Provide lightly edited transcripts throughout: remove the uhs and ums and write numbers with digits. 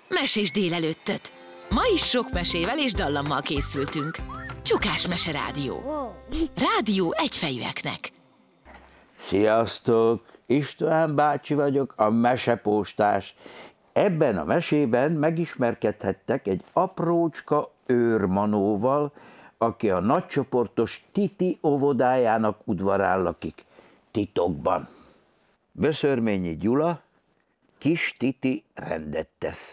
Mesés délelőttöt! Ma is sok mesével és dallammal készültünk. Csukás Mese Rádió. Rádió egyfejűeknek. Sziasztok! István bácsi vagyok, a mesepóstás. Ebben a mesében megismerkedhettek egy aprócska őrmanóval, aki a nagycsoportos Titi óvodájának udvarán lakik, titokban. Böszörményi Gyula, kis Titi rendet tesz.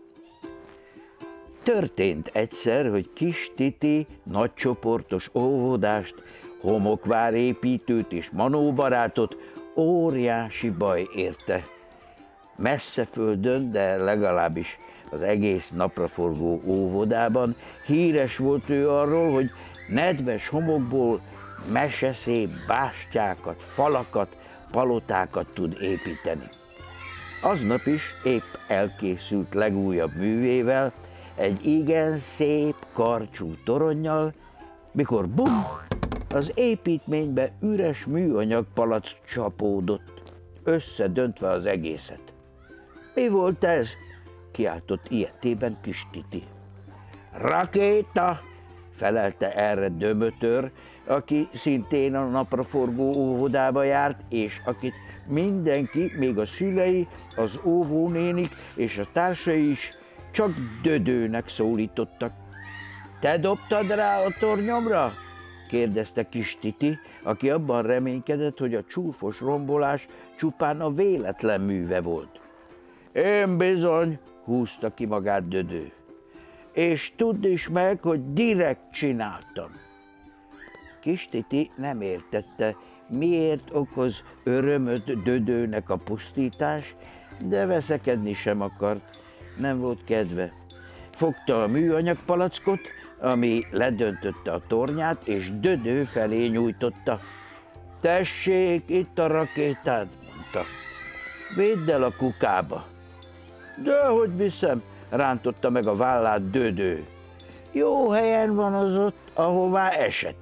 Történt egyszer, hogy kis Titi nagycsoportos óvodást, homokvárépítőt és manóbarátot óriási baj érte. Messze földön, de legalábbis az egész napraforgó óvodában híres volt ő arról, hogy nedves homokból meseszép bástyákat, falakat, palotákat tud építeni. Aznap is épp elkészült legújabb művével, egy igen szép karcsú toronnyal, mikor bum, az építménybe üres műanyag palack csapódott, összedöntve az egészet. Mi volt ez? Kiáltott ilyetében kis Titi. Rakéta, felelte erre Dömötör, aki szintén a napraforgó óvodába járt, és akit mindenki, még a szülei, az óvónénik és a társai is csak Dödőnek szólítottak. Te dobtad rá a tornyomra? Kérdezte kis Titi, aki abban reménykedett, hogy a csúfos rombolás csupán a véletlen műve volt. Én bizony, húzta ki magát Dödő. És tudd is meg, hogy direkt csináltam. Kis Titi nem értette, miért okoz örömöt Dödőnek a pusztítás, de veszekedni sem akart, nem volt kedve. Fogta a műanyag palackot, ami ledöntötte a tornyát, és Dödő felé nyújtotta. Tessék, itt a rakétád, mondta. Vidd el a kukába. Dehogy viszem, rántotta meg a vállát Dödő. Jó helyen van az ott, ahová esett.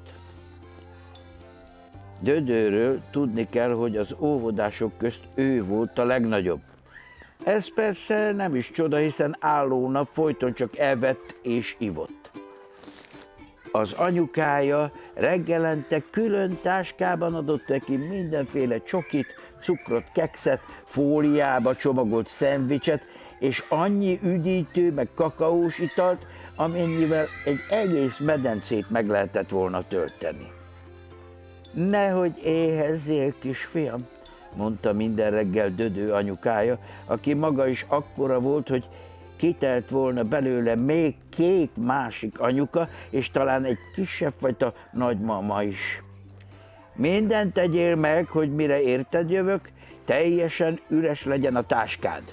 Dödőről tudni kell, hogy az óvodások közt ő volt a legnagyobb. Ez persze nem is csoda, hiszen álló nap folyton csak evett és ivott. Az anyukája reggelente külön táskában adott neki mindenféle csokit, cukrot, kekszet, fóliába csomagolt szendvicset, és annyi üdítő meg kakaós italt, amennyivel egy egész medencét meg lehetett volna tölteni. Nehogy éhezzél, kisfiam, mondta minden reggel Dödő anyukája, aki maga is akkora volt, hogy kitelt volna belőle még két másik anyuka, és talán egy kisebb fajta nagymama is. Mindent tegyél meg, hogy mire érted jövök, teljesen üres legyen a táskád.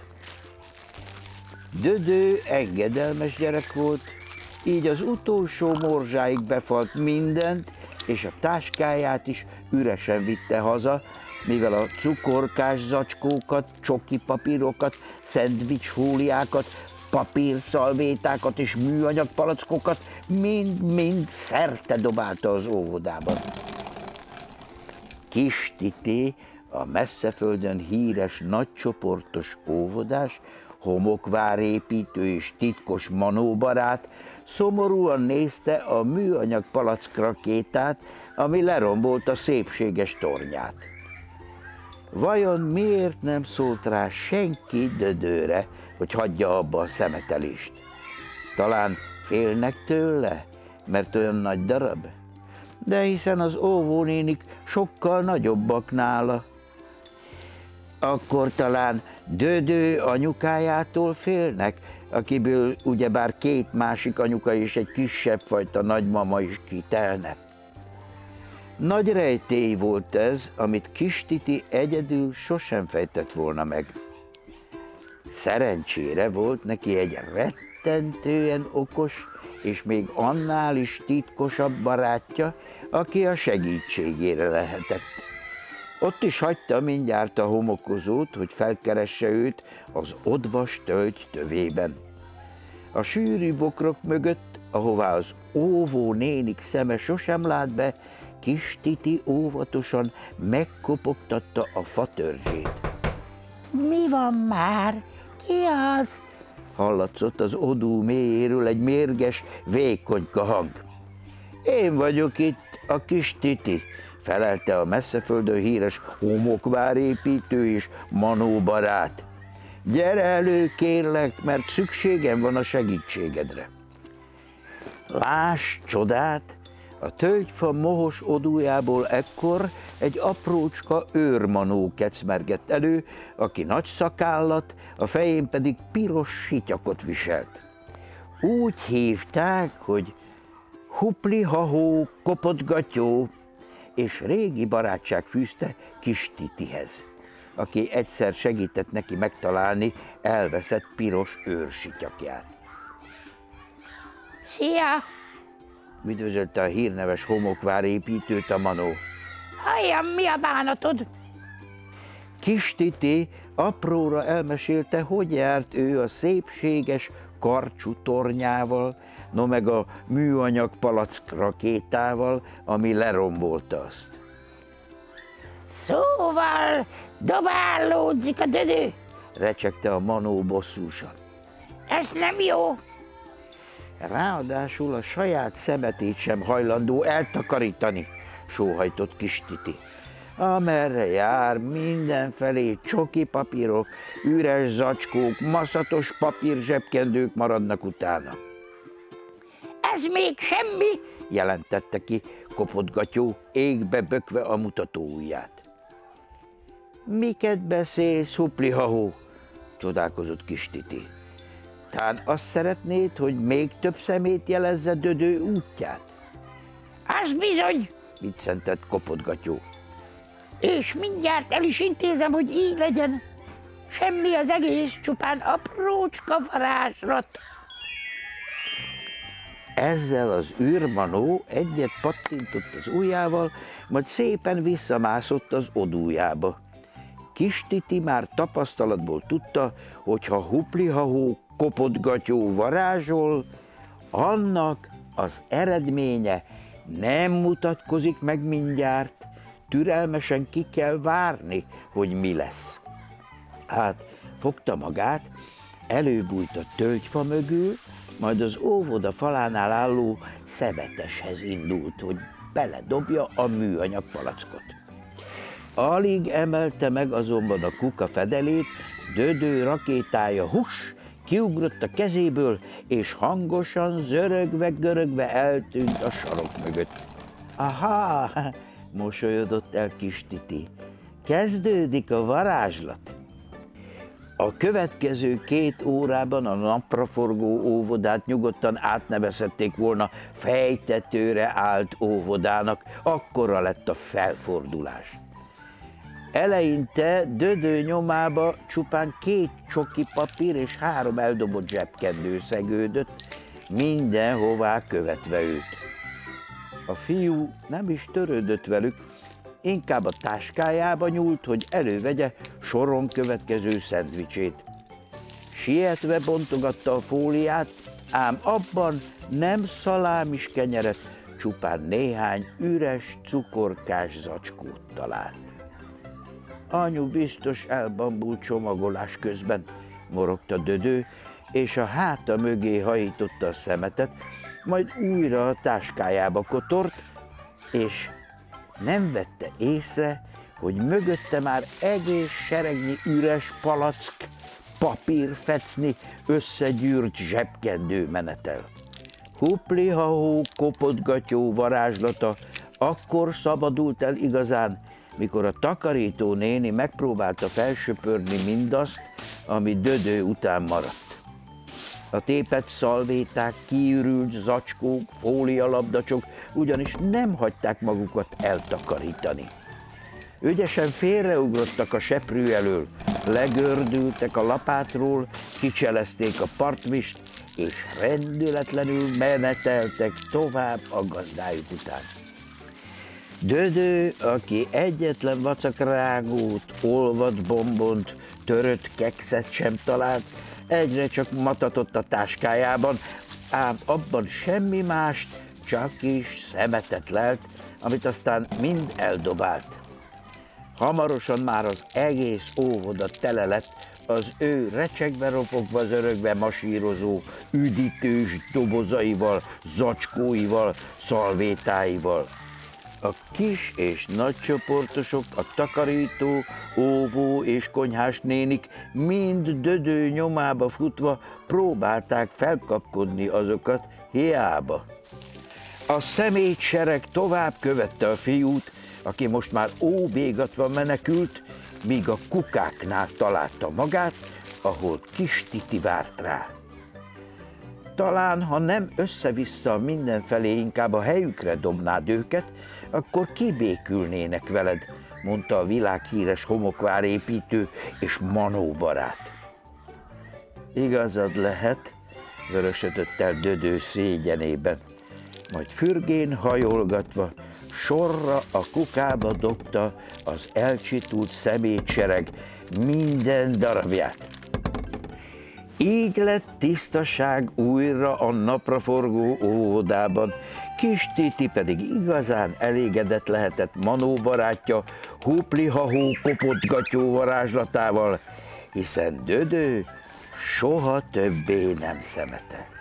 Dödő engedelmes gyerek volt, így az utolsó morzsáig befalt mindent, és a táskáját is üresen vitte haza, mivel a cukorkás zacskókat, csokipapírokat, szendvicsfóliákat, papírszalvétákat és műanyag palackokat mind-mind szerte dobálta az óvodában. Kis Titi, a messzeföldön híres nagycsoportos óvodás, homokvárépítő és titkos manóbarát szomorúan nézte a műanyag palack rakétát, ami lerombolt a szépséges tornyát. Vajon miért nem szólt rá senki Dödőre, hogy hagyja abba a szemetelést? Talán félnek tőle, mert olyan nagy darab? De hiszen az óvónénik sokkal nagyobbak nála. Akkor talán Dödő anyukájától félnek, akiből ugyebár két másik anyuka és egy kisebb fajta nagymama is kitelne. Nagy rejtély volt ez, amit kis Titi egyedül sosem fejtett volna meg. Szerencsére volt neki egy rettentően okos, és még annál is titkosabb barátja, aki a segítségére lehetett. Ott is hagyta mindjárt a homokozót, hogy felkeresse őt az odvas tölgy tövében. A sűrű bokrok mögött, ahová az óvó nénik szeme sosem lát be, kis Titi óvatosan megkopogtatta a fatörzsét. Mi van már? Ki az? Hallatszott az odú mélyéről egy mérges, vékonyka hang. Én vagyok itt, a kis Titi, felelte a messzeföldön híres homokvárépítő és manóbarát. Gyere elő, kérlek, mert szükségem van a segítségedre. Láss csodát! A tölgyfa mohos odújából ekkor egy aprócska őrmanó kecmergett elő, aki nagy szakállat, a fején pedig piros sityakot viselt. Úgy hívták, hogy Hupli-hahó kopott-gatyó, és régi barátság fűzte kis Titihez, aki egyszer segített neki megtalálni elveszett piros őrsityakját. Szia! Üdvözölte a hírneves homokvárépítőt a manó. Halljam, mi a bánatod? Kis Titi apróra elmesélte, hogy járt ő a szépséges karcsú tornyával, no meg a műanyag palack rakétával, ami lerombolta azt. Szóval dobálódzik a dödő. Recsegte a manó bosszúsan. Ez nem jó. Ráadásul a saját szemetét sem hajlandó eltakarítani, sóhajtott kis Titi. Amerre jár, mindenfelé csoki papírok, üres zacskók, maszatos papírzsebkendők maradnak utána. Ez még semmi. Jelentette ki kopott-gatyó, égbe bökve a mutatóujját. Miket beszélsz, Hupli-hahó? Csodálkozott kis Titi. Tán azt szeretnéd, hogy még több szemét jelezze dödő útját? Az bizony. Viccentett kopott-gatyó. És mindjárt el is intézem, hogy így legyen. Semmi az egész, csupán aprócska varázslat. Ezzel az űrmanó egyet pattintott az ujjával, majd szépen visszamászott az odújába. Kis Titi már tapasztalatból tudta, hogy ha Hupli-hahó kopott-gatyó varázsol, annak az eredménye nem mutatkozik meg mindjárt, türelmesen ki kell várni, hogy mi lesz. Hát fogta magát, előbújt a tölgyfa mögül, majd az óvoda falánál álló szemeteshez indult, hogy beledobja a műanyag palackot. Alig emelte meg azonban a kuka fedelét, dödő rakétája kiugrott a kezéből, és hangosan zörögve-görögve eltűnt a sarok mögött. Aha, mosolyodott el kis Titi. Kezdődik a varázslat. A következő 2 órában a napraforgó óvodát nyugodtan átnevezhették volna fejtetőre állt óvodának, akkora lett a felfordulás. Eleinte dödő nyomába csupán 2 csoki papír és 3 eldobott zsebkendő szegődött, mindenhová követve őt. A fiú nem is törődött velük, inkább a táskájába nyúlt, hogy elővegye soron következő szendvicsét. Sietve bontogatta a fóliát, ám abban nem szalámis kenyeret, csupán néhány üres, cukorkás zacskót talált. Anyu biztos elbambult csomagolás közben, morogta dödő, és a háta mögé hajította a szemetet, majd újra a táskájába kotort, és nem vette észre, hogy mögötte már egész seregnyi üres palack, papírfecni, összegyűrt zsebkendő menetel. Hupli-hahó kopott-gatyó varázslata akkor szabadult el igazán, mikor a takarító néni megpróbálta felsöpörni mindazt, ami dödő után maradt. A tépett szalvéták, kiürült zacskók, fólialabdacsok ugyanis nem hagyták magukat eltakarítani. Ügyesen félreugrottak a seprű elől, legördültek a lapátról, kicselezték a partmist, és rendületlenül meneteltek tovább a gazdájuk után. Dödő, aki egyetlen vacakrágót, olvadt bombont, törött kekszet sem talált, egyre csak matatott a táskájában, ám abban semmi mást, csak is szemetet lelt, amit aztán mind eldobált. Hamarosan már az egész óvoda tele lett az ő recsegve, ropogva, zörögve masírozó, üdítős dobozaival, zacskóival, szalvétáival. A kis és nagy csoportosok, a takarító, óvó és konyhás nénik mind Dödő nyomába futva próbálták felkapkodni azokat, hiába. A szemétsereg tovább követte a fiút, aki most már óvégatva menekült, míg a kukáknál találta magát, ahol kis Titi várt rá. Talán, ha nem össze-vissza mindenfelé, inkább a helyükre dobnád őket, akkor kibékülnének veled, mondta a világhíres homokvárépítő és manóbarát. Igazad lehet, vörösödött el Dödő szégyenében, majd fürgén hajolgatva sorra a kukába dobta az elcsitult szemétsereg minden darabját. Így lett tisztaság újra a napraforgó óvodában, kis Titi pedig igazán elégedett lehetett Manó barátja hupli-hahó kopotgatyó varázslatával, hiszen Dödő soha többé nem szemetelt.